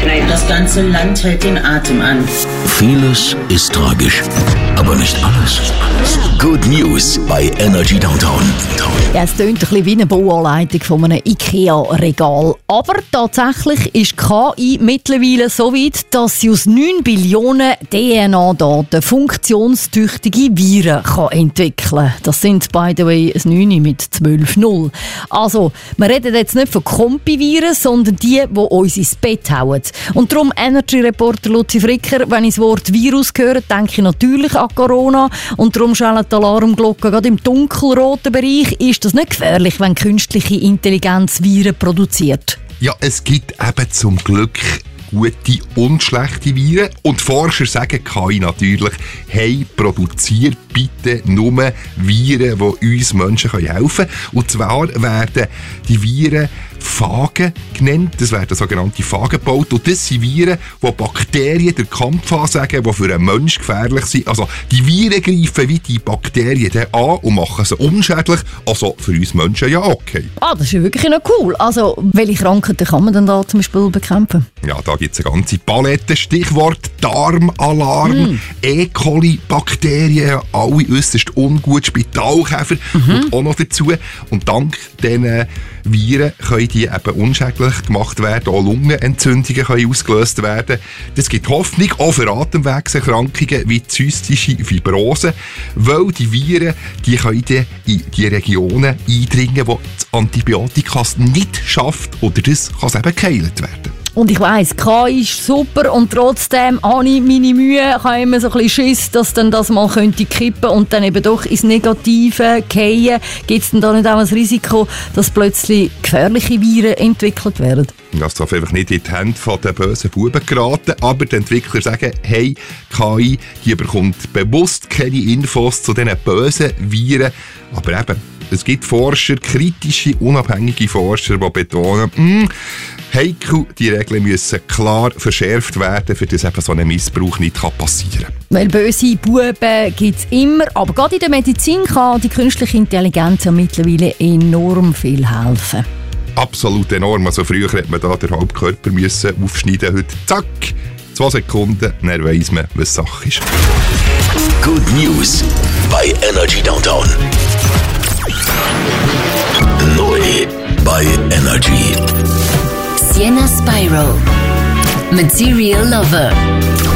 Das ganze Land hält den Atem an. Vieles ist tragisch, aber nicht alles. Good News bei Energy Downtown. Ja, es klingt ein bisschen wie eine Bauanleitung von einem IKEA-Regal. Aber tatsächlich ist KI mittlerweile so weit, dass sie aus 9 Billionen DNA-Daten funktionstüchtige Viren entwickeln kann. Das sind, by the way, ein 9 mit 12,0. Also, wir reden jetzt nicht von Kompi-Viren, sondern die uns ins Bett hauen. Und darum, Energy-Reporter Luzi Fricker, wenn ich das Wort Virus höre, denke ich natürlich an Corona. Und darum schallen die Alarmglocken gerade im dunkelroten Bereich. Ist das nicht gefährlich, wenn künstliche Intelligenz Viren produziert? Ja, es gibt eben zum Glück gute und schlechte Viren. Und Forscher sagen KI natürlich, hey, produziert bitte nur Viren, die uns Menschen helfen können. Und zwar werden die Viren Phagen genannt. Das werden sogenannte Phagen gebaut. Und das sind Viren, die Bakterien den Kampf ansagen, die für einen Menschen gefährlich sind. Also die Viren greifen wie die Bakterien dann an und machen sie unschädlich. Also für uns Menschen ja okay. Ah, das ist ja wirklich noch cool. Also welche Krankheiten kann man denn da zum Beispiel bekämpfen? Ja, da gibt es eine ganze Palette. Stichwort Darmalarm, E. coli-Bakterien, alle äußerst ungut, Spitalkäfer und auch noch dazu. Und dank diesen Viren können die eben unschädlich gemacht werden, auch Lungenentzündungen können ausgelöst werden. Das gibt Hoffnung auch für Atemwegserkrankungen wie zystische Fibrose, weil die Viren, die können in die Regionen eindringen, wo das Antibiotika nicht schafft, oder das kann eben geheilt werden. Und ich weiss, KI ist super und trotzdem habe ich meine Mühe, ich habe immer so ein bisschen Schiss, dass dann das mal könnte kippen und dann eben doch ins Negative fallen. Gibt es denn da nicht auch ein Risiko, dass plötzlich gefährliche Viren entwickelt werden? Das darf einfach nicht in die Hände der bösen Buben geraten, aber die Entwickler sagen, hey, KI, die bekommt bewusst keine Infos zu diesen bösen Viren, aber eben, es gibt Forscher, kritische, unabhängige Forscher, die betonen, heikel, die Regeln müssen klar verschärft werden, für das eben so ein Missbrauch nicht passieren kann. Weil böse Buben gibt es immer, aber gerade in der Medizin kann die künstliche Intelligenz ja mittlerweile enorm viel helfen. Absolut enorm. Also früher hätte man da den Hauptkörper aufschneiden, heute zack, 2 Sekunden, dann weiss man, was Sache ist. Good News bei Energy Downtown. Neu bei Energy. Sienna Spiral mit Serial Lover.